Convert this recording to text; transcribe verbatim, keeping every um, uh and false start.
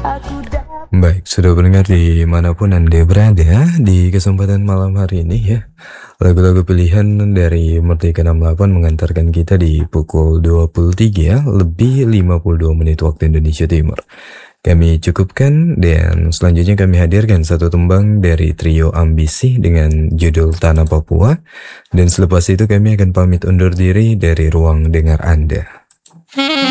Baik, sudah pendengar dimanapun Anda berada, di kesempatan malam hari ini ya, lagu-lagu pilihan dari Merdeka enam delapan mengantarkan kita di pukul dua puluh tiga lebih lima puluh dua menit waktu Indonesia Timur. Kami cukupkan dan selanjutnya kami hadirkan satu tembang dari trio Ambisi dengan judul Tanah Papua. Dan selepas itu kami akan pamit undur diri dari ruang dengar Anda.